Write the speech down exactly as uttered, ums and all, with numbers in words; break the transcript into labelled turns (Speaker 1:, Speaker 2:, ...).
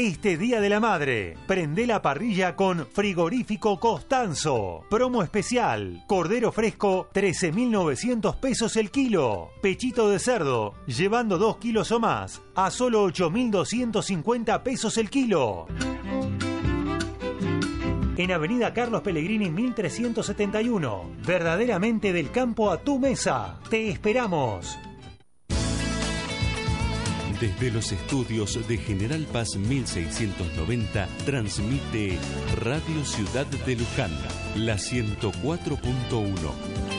Speaker 1: Este Día de la Madre, prende la parrilla con Frigorífico Costanzo. Promo especial, cordero fresco, trece mil novecientos pesos el kilo. Pechito de cerdo, llevando dos kilos o más, a solo ocho mil doscientos cincuenta pesos el kilo. En Avenida Carlos Pellegrini mil trescientos setenta y uno, verdaderamente del campo a tu mesa. Te esperamos.
Speaker 2: Desde los estudios de General Paz mil seiscientos noventa, transmite Radio Ciudad de Luján, la ciento cuatro punto uno.